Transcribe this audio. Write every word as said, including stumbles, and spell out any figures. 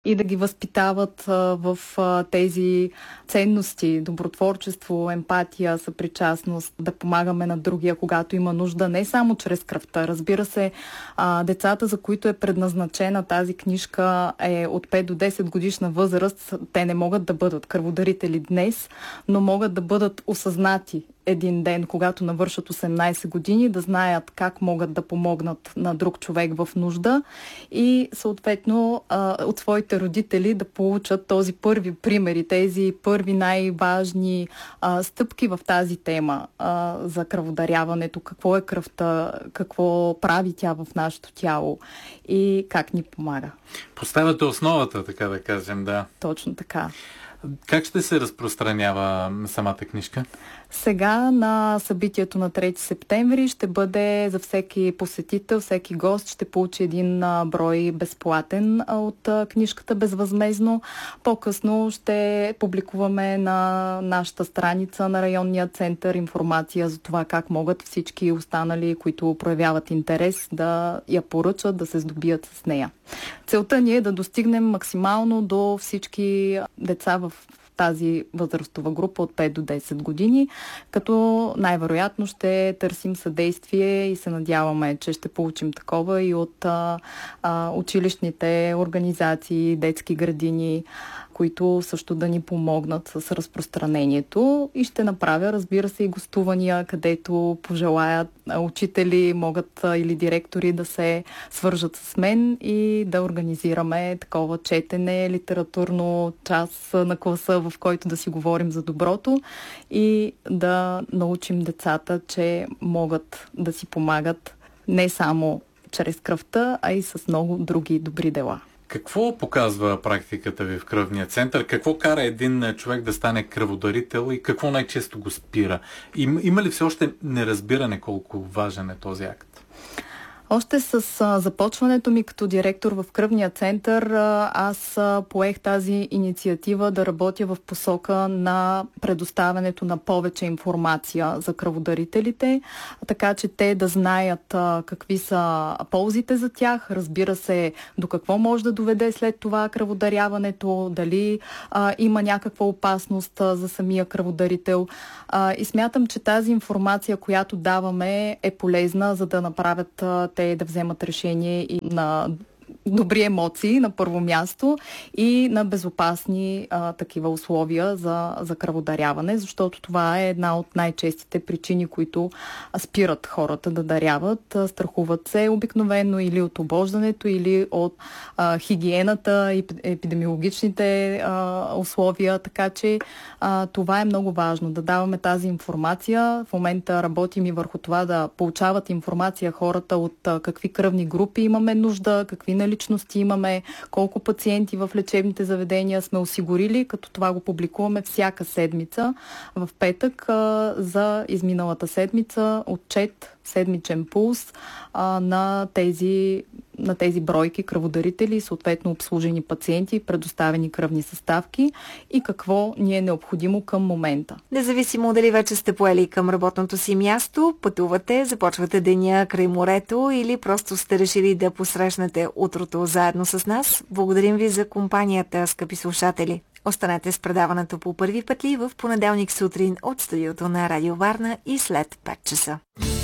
и да ги възпитават а, в а, тези ценности, добротворчество, емпатия, съпричастност, да помагаме на другия, когато има нужда, не само чрез кръвта. Разбира се, а, децата, за които е предназначена тази книжка, е от пет до десет годишна възраст. Те не могат да бъдат кръводарители днес, но могат да бъдат осъзнати един ден, когато навършат осемнайсет години, да знаят как могат да помогнат на друг човек в нужда и съответно от своите родители да получат този първи пример и тези първи най-важни стъпки в тази тема за кръводаряването, какво е кръвта, какво прави тя в нашето тяло и как ни помага. Поставяте основата, така да кажем, да. Точно така. Как ще се разпространява самата книжка? Сега на събитието на трети септември ще бъде за всеки посетител, всеки гост ще получи един брой безплатен от книжката безвъзмездно. По-късно ще публикуваме на нашата страница на районния център информация за това как могат всички останали, които проявяват интерес, да я поръчат, да се здобият с нея. Целта ни е да достигнем максимално до всички деца в тази възрастова група от пет до десет години, като най-вероятно ще търсим съдействие и се надяваме, че ще получим такова и от а, а, училищните организации, детски градини, които също да ни помогнат с разпространението и ще направя, разбира се, и гостувания, където пожелаят учители, могат или директори да се свържат с мен и да организираме такова четене, литературно час на класа, в който да си говорим за доброто и да научим децата, че могат да си помагат не само чрез кръвта, а и с много други добри дела. Какво показва практиката ви в кръвния център? Какво кара един човек да стане кръводарител и какво най-често го спира? Им, има ли все още неразбиране колко важен е този акт? Още с а, започването ми като директор в кръвния център, а, аз а, поех тази инициатива да работя в посока на предоставянето на повече информация за кръводарителите, така че те да знаят а, какви са ползите за тях, разбира се до какво може да доведе след това кръводаряването, дали а, има някаква опасност а, за самия кръводарител. А, и смятам, че тази информация, която даваме, е полезна, за да направят а, те да вземат решение и на добри емоции на първо място и на безопасни а, такива условия за, за кръводаряване, защото това е една от най-честите причини, които спират хората да даряват. Страхуват се обикновено или от обождането, или от а, хигиената и епидемиологичните а, условия, така че а, това е много важно, да даваме тази информация. В момента работим и върху това да получават информация хората от а, какви кръвни групи имаме нужда, какви наличности имаме, колко пациенти в лечебните заведения сме осигурили, като това го публикуваме всяка седмица в петък а, за изминалата седмица, отчет, седмичен пулс а, на тези на тези бройки кръводарители, съответно обслужени пациенти, предоставени кръвни съставки и какво ни е необходимо към момента. Независимо дали вече сте поели към работното си място, пътувате, започвате деня край морето или просто сте решили да посрещнете утрото заедно с нас, благодарим ви за компанията, скъпи слушатели. Останете с предаването по първи път ли в понеделник сутрин от студиото на Радио Варна и след пет часа.